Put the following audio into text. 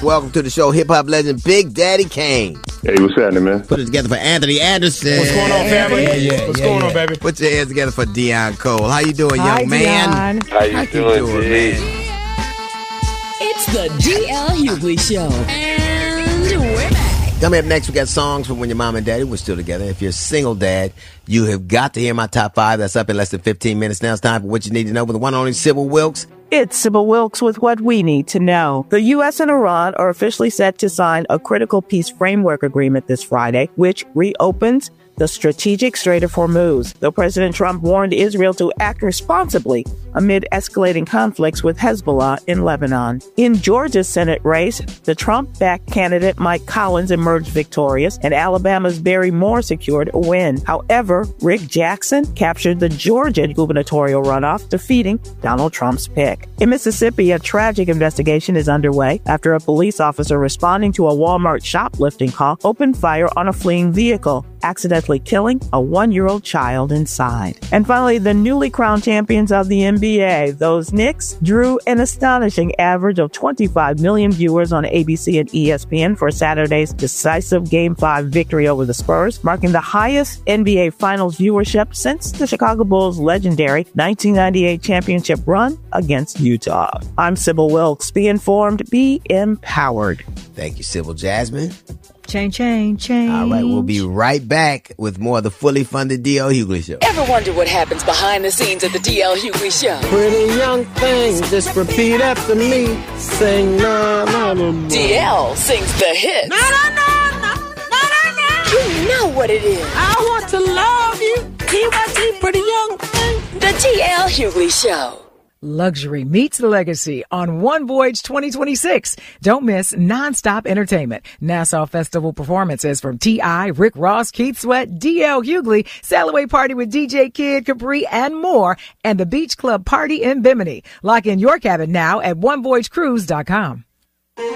welcome to the show, hip-hop legend Big Daddy Kane. Hey, what's happening, man? Put it together for Anthony Anderson. What's going on, family? What's going on, baby? Put your hands together for Deion Cole. How you doing, young man? Deion. How you doing, man? It's the DL Hughley Show. And we're back. Coming up next, we got songs from when your mom and daddy were still together. If you're a single dad, you have got to hear my top 5. That's up in less than 15 minutes. Now it's time for What You Need to Know with the one and only Sybil Wilkes. It's Sybil Wilkes with what we need to know. The U.S. and Iran are officially set to sign a critical peace framework agreement this Friday, which reopens the strategic Strait of Hormuz, though President Trump warned Israel to act responsibly amid escalating conflicts with Hezbollah in Lebanon. In Georgia's Senate race, the Trump-backed candidate Mike Collins emerged victorious, and Alabama's Barry Moore secured a win. However, Rick Jackson captured the Georgia gubernatorial runoff, defeating Donald Trump's pick. In Mississippi, a tragic investigation is underway after a police officer responding to a Walmart shoplifting call opened fire on a fleeing vehicle, accidentally killing a 1-year-old child inside. And finally, the newly crowned champions of the NBA, those Knicks, drew an astonishing average of 25 million viewers on ABC and ESPN for Saturday's decisive Game 5 victory over the Spurs, marking the highest NBA Finals viewership since the Chicago Bulls' legendary 1998 championship run against Utah. I'm Sybil Wilkes. Be informed, be empowered. Thank you, Sybil Jasmine. Change. All right, we'll be right back with more of the fully funded DL Hughley Show. Ever wonder what happens behind the scenes at the DL Hughley Show? Pretty young thing, just repeat after me. Sing na na na na. DL sings the hits. Na na na na na na. You know what it is. I want to love you. TYT, pretty young thing. The DL Hughley Show. Luxury meets legacy on One Voyage 2026. Don't miss nonstop entertainment. Nassau Festival performances from T.I., Rick Ross, Keith Sweat, D.L. Hughley, Sail Away Party with DJ Kid, Capri, and more, and the Beach Club Party in Bimini. Lock in your cabin now at onevoyagecruise.com.